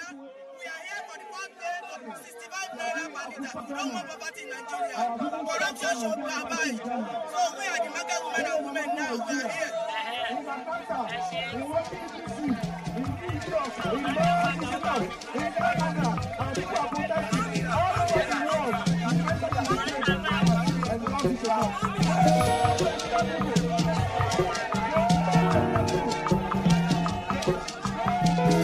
We are here for the first day of 65 naira per litre. We don't want poverty in Nigeria. Corruption should be abolished. So we are the market women and women now. We are here. In